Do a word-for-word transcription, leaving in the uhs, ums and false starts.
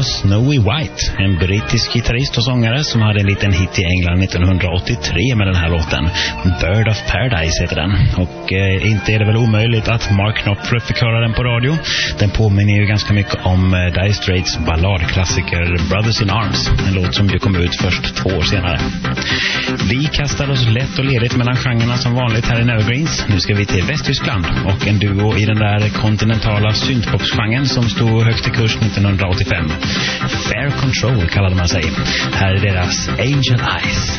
Snowy White, en brittisk gitarrist och sångare som hade en liten hit i England nittonhundraåttiotre med den här låten. Bird of Paradise heter den. Och eh, inte är det väl omöjligt att Mark Knopfler fick höra den på radio. Den påminner ju ganska mycket om eh, Dire Straits balladklassiker Brothers in Arms, en låt som ju kom ut först två år senare. Vi kastar oss lätt och ledigt mellan genrerna som vanligt här i Evergreens. Nu ska vi till Västtyskland och en duo i den där kontinentala synthpop-genren som stod högst i kurs nittonhundraåttiofem. Fair Control kallade man sig. Här är deras Angel Eyes.